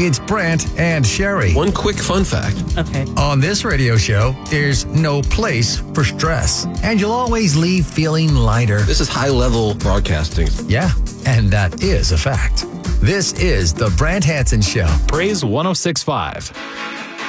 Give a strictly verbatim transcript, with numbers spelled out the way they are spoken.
It's Brant and Sherry. One quick fun fact. Okay. On this radio show, there's no place for stress, and you'll always leave feeling lighter. This is high-level broadcasting. Yeah, and that is a fact. This is the Brant Hansen Show. Praise one oh six point five.